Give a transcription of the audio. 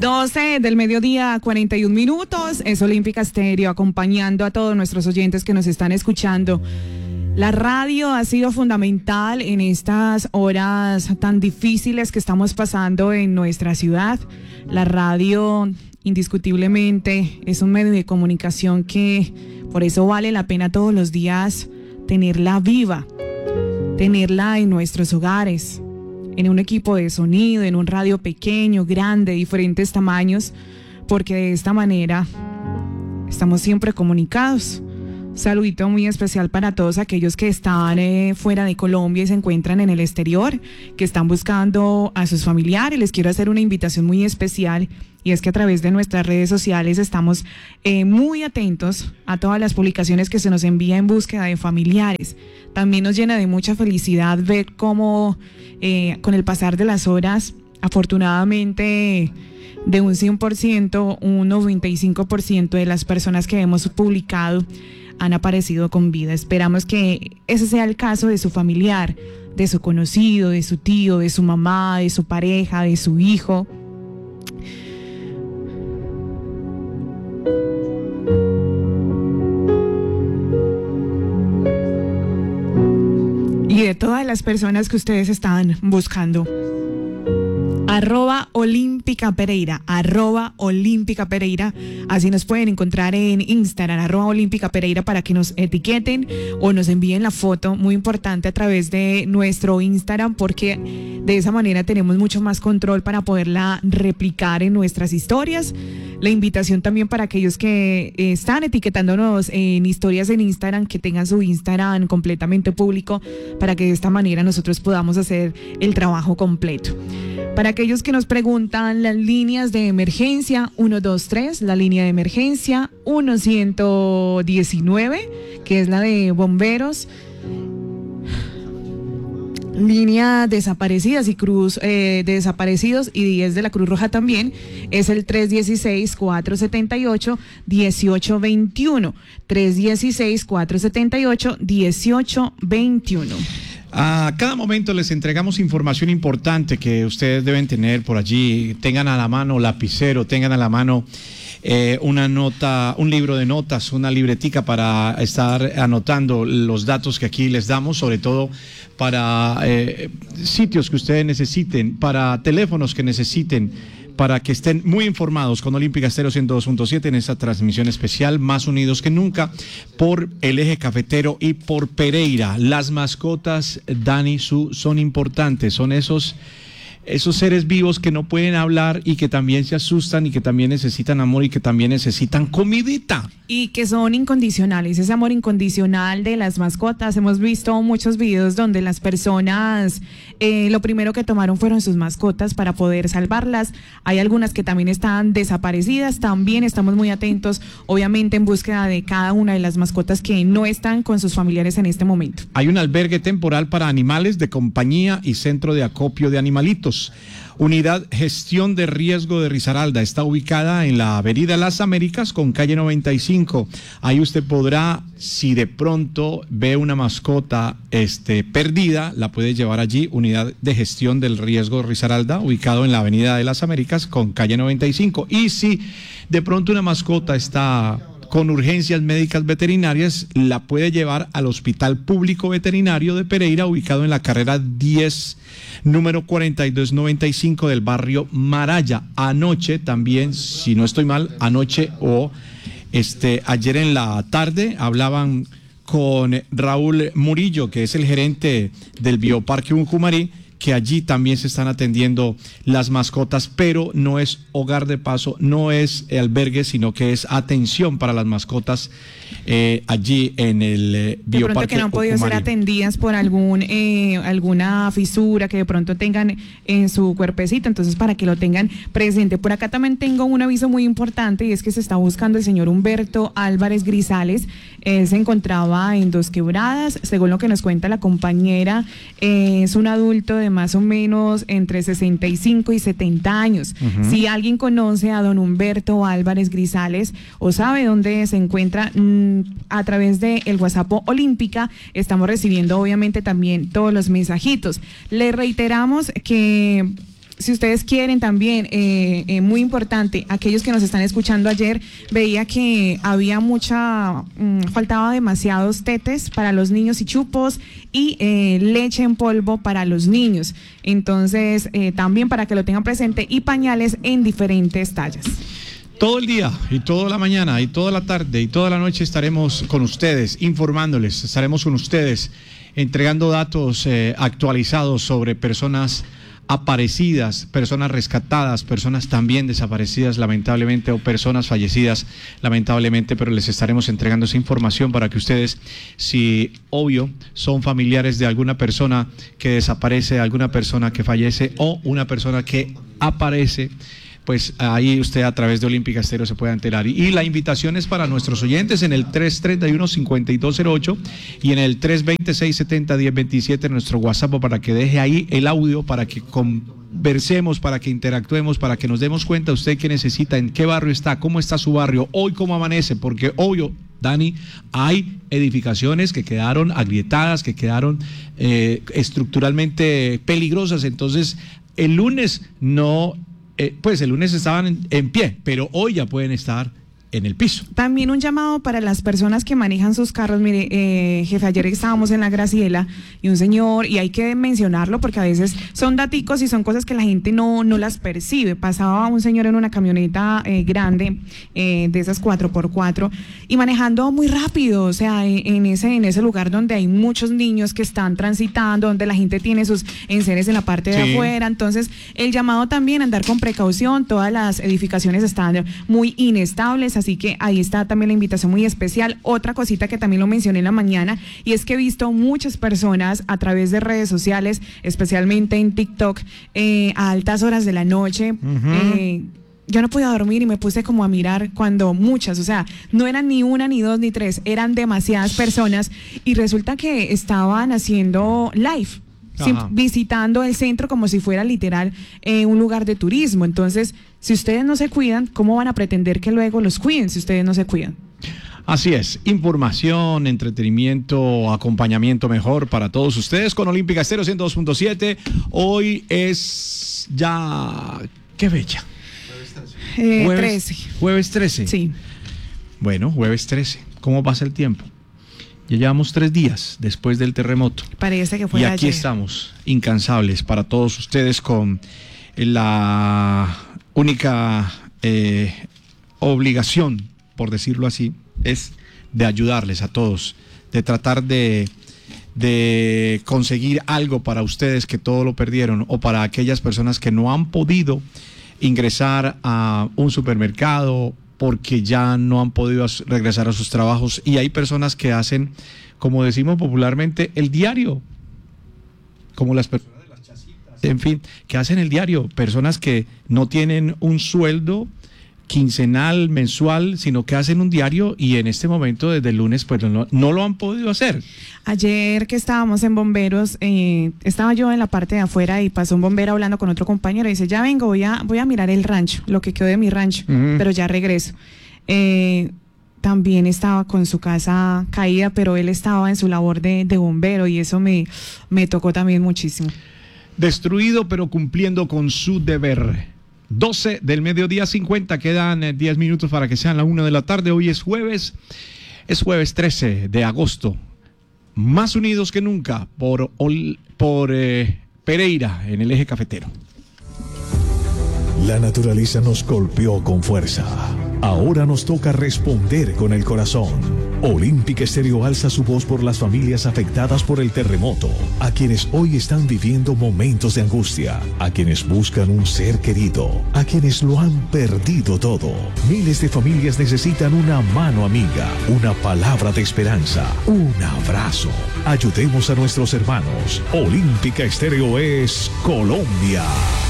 12 del mediodía, 41 minutos. Es Olímpica Estéreo, acompañando a todos nuestros oyentes que nos están escuchando. La radio ha sido fundamental en estas horas tan difíciles que estamos pasando en nuestra ciudad. La radio, indiscutiblemente, es un medio de comunicación que por eso vale la pena todos los días tenerla viva, tenerla en nuestros hogares, en un equipo de sonido, en un radio pequeño, grande, diferentes tamaños, porque de esta manera estamos siempre comunicados. Un saludito muy especial para todos aquellos que están fuera de Colombia y se encuentran en el exterior, que están buscando a sus familiares. Les quiero hacer una invitación muy especial, y es que a través de nuestras redes sociales estamos muy atentos a todas las publicaciones que se nos envía en búsqueda de familiares. También nos llena de mucha felicidad ver cómo con el pasar de las horas, afortunadamente, de un 100%, un 95% de las personas que hemos publicado han aparecido con vida. Esperamos que ese sea el caso de su familiar, de su conocido, de su tío, de su mamá, de su pareja, de su hijo. Y de todas las personas que ustedes están buscando. @Olímpica Pereira, @Olímpica Pereira, así nos pueden encontrar en Instagram, @Olímpica Pereira, para que nos etiqueten o nos envíen la foto, muy importante, a través de nuestro Instagram, porque de esa manera tenemos mucho más control para poderla replicar en nuestras historias. La invitación también para aquellos que están etiquetándonos en historias en Instagram, que tengan su Instagram completamente público, para que de esta manera nosotros podamos hacer el trabajo completo. Para aquellos que nos preguntan, las líneas de emergencia 123, la línea de emergencia 119, que es la de bomberos, línea desaparecidas y cruz de desaparecidos y 10 de la Cruz Roja también, es el 316-478-1821, 316-478-1821. A cada momento les entregamos información importante que ustedes deben tener por allí. Tengan a la mano lapicero, tengan a la mano una nota, un libro de notas, una libretica para estar anotando los datos que aquí les damos, sobre todo para sitios que ustedes necesiten, para teléfonos que necesiten, para que estén muy informados con Olímpica Estéreo 102.7 en esta transmisión especial, más unidos que nunca, por el eje cafetero y por Pereira. Las mascotas, Dani, son importantes, son esos seres vivos que no pueden hablar y que también se asustan y que también necesitan amor y que también necesitan comidita. Y que son incondicionales, ese amor incondicional de las mascotas. Hemos visto muchos videos donde las personas lo primero que tomaron fueron sus mascotas para poder salvarlas. Hay algunas que también están desaparecidas. También estamos muy atentos, obviamente, en búsqueda de cada una de las mascotas que no están con sus familiares en este momento. Hay un albergue temporal para animales de compañía y centro de acopio de animalitos. Unidad Gestión de Riesgo de Risaralda está ubicada en la Avenida Las Américas con calle 95. Ahí usted podrá, si de pronto ve una mascota perdida, la puede llevar allí. Unidad de Gestión del Riesgo de Risaralda, ubicado en la Avenida de las Américas con calle 95. Y si de pronto una mascota está con urgencias médicas veterinarias, la puede llevar al Hospital Público Veterinario de Pereira, ubicado en la carrera 10, número 4295 del barrio Maraya. Anoche también, si no estoy mal, anoche o ayer en la tarde hablaban con Raúl Murillo, que es el gerente del Bioparque Uncumarí, que allí también se están atendiendo las mascotas, pero no es hogar de paso, no es albergue, sino que es atención para las mascotas allí en el Bioparque. De pronto que no han podido ser atendidas por alguna fisura que de pronto tengan en su cuerpecito, entonces para que lo tengan presente. Por acá también tengo un aviso muy importante, y es que se está buscando el señor Humberto Álvarez Grisales. Se encontraba en Dos Quebradas, según lo que nos cuenta la compañera, es un adulto de más o menos entre 65 y 70 años. Si alguien conoce a don Humberto Álvarez Grisales o sabe dónde se encuentra, a través de el WhatsApp Olímpica estamos recibiendo obviamente también todos los mensajitos. Le reiteramos que si ustedes quieren también, muy importante, aquellos que nos están escuchando ayer, veía que había faltaba demasiados tetes para los niños y chupos y leche en polvo para los niños. Entonces, también para que lo tengan presente, y pañales en diferentes tallas. Todo el día y toda la mañana y toda la tarde y toda la noche estaremos con ustedes, informándoles, estaremos con ustedes, entregando datos actualizados sobre personas aparecidas, personas rescatadas, personas también desaparecidas lamentablemente, o personas fallecidas lamentablemente, pero les estaremos entregando esa información para que ustedes, si obvio son familiares de alguna persona que desaparece, alguna persona que fallece o una persona que aparece, pues ahí usted a través de Olímpica Estéreo se puede enterar. Y la invitación es para nuestros oyentes en el 331-5208 y en el 320-670-1027, nuestro WhatsApp, para que deje ahí el audio, para que conversemos, para que interactuemos, para que nos demos cuenta usted qué necesita, en qué barrio está, cómo está su barrio, hoy cómo amanece, porque obvio, Dani, hay edificaciones que quedaron agrietadas, que quedaron estructuralmente peligrosas. Entonces el lunes el lunes estaban en pie, pero hoy ya pueden estar en el piso. También un llamado para las personas que manejan sus carros. Mire, jefe, ayer estábamos en la Graciela y un señor, y hay que mencionarlo porque a veces son daticos y son cosas que la gente no las percibe. Pasaba un señor en una camioneta grande, de esas 4x4, y manejando muy rápido, o sea, en ese lugar donde hay muchos niños que están transitando, donde la gente tiene sus enseres en la parte de afuera. Entonces, el llamado también a andar con precaución. Todas las edificaciones están muy inestables, así que ahí está también la invitación muy especial. Otra cosita que también lo mencioné en la mañana, y es que he visto muchas personas a través de redes sociales, especialmente en TikTok, a altas horas de la noche. Yo no podía dormir y me puse como a mirar cuando muchas, o sea, no eran ni una, ni dos, ni tres, eran demasiadas personas, y resulta que estaban haciendo live. Visitando el centro como si fuera literal un lugar de turismo. Entonces, si ustedes no se cuidan, ¿cómo van a pretender que luego los cuiden si ustedes no se cuidan? Así es, información, entretenimiento, acompañamiento mejor para todos ustedes con Olímpica Estéreo 102.7. Hoy es ya... ¿qué fecha? Jueves 13. Jueves 13. Sí. Bueno, jueves 13. ¿Cómo pasa el tiempo? Ya llevamos 3 días después del terremoto. Parece que fue y aquí ayer. Estamos, incansables para todos ustedes, con la única obligación, por decirlo así, es de ayudarles a todos, de tratar de conseguir algo para ustedes que todo lo perdieron, o para aquellas personas que no han podido ingresar a un supermercado porque ya no han podido regresar a sus trabajos. Y hay personas que hacen, como decimos popularmente, el diario, como las personas de las chasitas, en fin, que hacen el diario, personas que no tienen un sueldo quincenal, mensual, sino que hacen un diario, y en este momento desde el lunes pues no lo han podido hacer. Ayer que estábamos en bomberos, estaba yo en la parte de afuera y pasó un bombero hablando con otro compañero y dice: ya vengo, voy a mirar el rancho, lo que quedó de mi rancho, pero ya regreso. También estaba con su casa caída, pero él estaba en su labor de bombero, y eso me tocó también muchísimo. Destruido, pero cumpliendo con su deber. 12 del mediodía 50, quedan 10 minutos para que sean la 1 de la tarde. Hoy es jueves 13 de agosto. Más unidos que nunca por Pereira en el eje cafetero. La naturaleza nos golpeó con fuerza. Ahora nos toca responder con el corazón. Olímpica Estéreo alza su voz por las familias afectadas por el terremoto, a quienes hoy están viviendo momentos de angustia, a quienes buscan un ser querido, a quienes lo han perdido todo. Miles de familias necesitan una mano amiga, una palabra de esperanza, un abrazo. Ayudemos a nuestros hermanos. Olímpica Estéreo es Colombia.